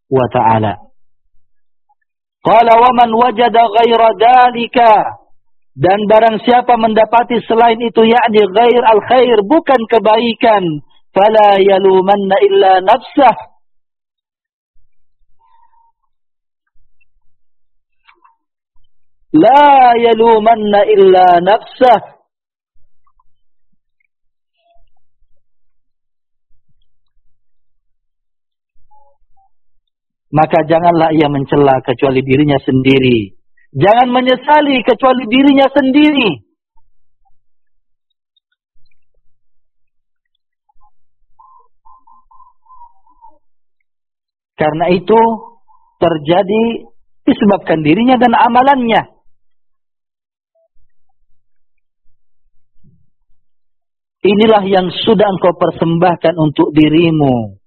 wa ta'ala. Qala wa man wajada ghaira dalika, dan barang siapa mendapati selain itu, yakni ghair al-khair, bukan kebaikan, fala yalumanna illa nafsah, la yalumanna illa nafsah, maka janganlah ia mencela kecuali dirinya sendiri. Jangan menyesali kecuali dirinya sendiri. Karena itu terjadi disebabkan dirinya dan amalannya. Inilah yang sudah engkau persembahkan untuk dirimu.